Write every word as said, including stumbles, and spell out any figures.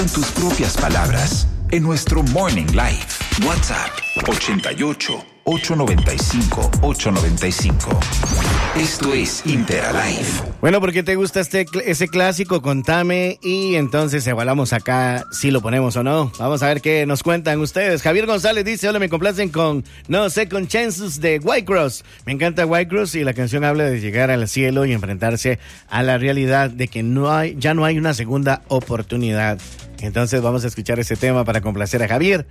En tus propias palabras, en nuestro Morning Live. WhatsApp ochenta y ocho, ochocientos noventa y cinco, ochocientos noventa y cinco. Esto es Interalive. Bueno, ¿por qué te gusta este ese clásico? Contame y entonces evaluamos acá si lo ponemos o no. Vamos a ver qué nos cuentan ustedes. Javier González dice, hola, me complacen con No Second Chances de Whitecross. Me encanta Whitecross y la canción habla de llegar al cielo y enfrentarse a la realidad de que no hay, ya no hay una segunda oportunidad. Entonces vamos a escuchar ese tema para complacer a Javier.